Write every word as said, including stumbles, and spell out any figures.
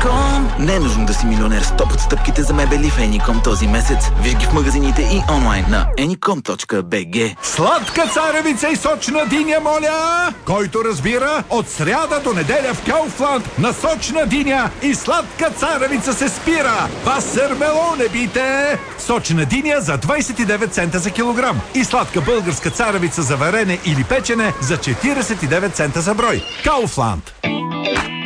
Еником. Не е нужно да си милионер с топ отстъпките за мебели в Еником този месец. Виж ги в магазините и онлайн на еником точка би джи. Сладка царевица и сочна диня, моля! Който разбира, от сряда до неделя в Kaufland на сочна диня и сладка царевица се спира. Васермелоне бите! Сочна диня за двайсет и девет цента за килограм и сладка българска царевица за варене или печене за четирийсет и девет цента за брой. Kaufland.